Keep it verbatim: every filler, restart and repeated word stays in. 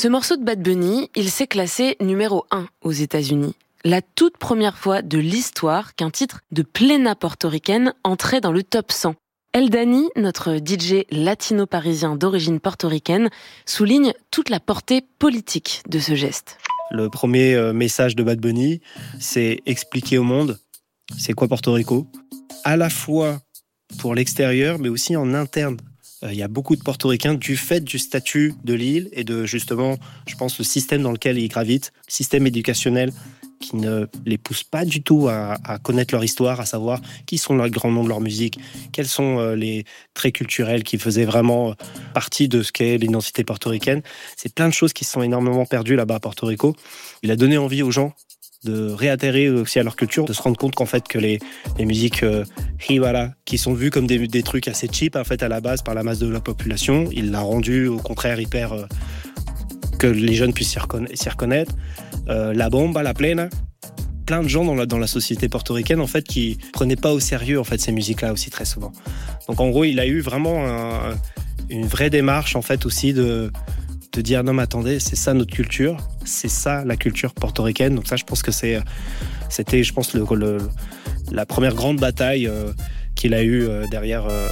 Ce morceau de Bad Bunny, il s'est classé numéro un aux États-Unis. La toute première fois de l'histoire qu'un titre de pléna portoricaine entrait dans le top cent. Eldani, notre D J latino-parisien d'origine portoricaine, souligne toute la portée politique de ce geste. Le premier message de Bad Bunny, c'est expliquer au monde c'est quoi Porto Rico, à la fois pour l'extérieur, mais aussi en interne. Il y a beaucoup de portoricains, du fait du statut de l'île et de, justement, je pense, le système dans lequel ils gravitent, système éducationnel qui ne les pousse pas du tout à, à connaître leur histoire, à savoir qui sont les grands noms de leur musique, quels sont les traits culturels qui faisaient vraiment partie de ce qu'est l'identité portoricaine. C'est plein de choses qui sont énormément perdues là-bas à Porto Rico. Il a donné envie aux gens de réatterrir aussi à leur culture, de se rendre compte qu'en fait que les, les musiques euh, Hibara, qui sont vues comme des, des trucs assez cheap en fait à la base par la masse de la population, il l'a rendu au contraire hyper euh, que les jeunes puissent s'y, reconna- s'y reconnaître. Euh, la bomba, la plena, plein de gens dans la, dans la société portoricaine en fait qui prenaient pas au sérieux en fait ces musiques-là aussi très souvent. Donc en gros il a eu vraiment un, une vraie démarche en fait aussi de de dire non mais attendez, c'est ça notre culture, c'est ça la culture portoricaine. Donc ça je pense que c'est c'était je pense le, le la première grande bataille euh, qu'il a eu euh, derrière euh,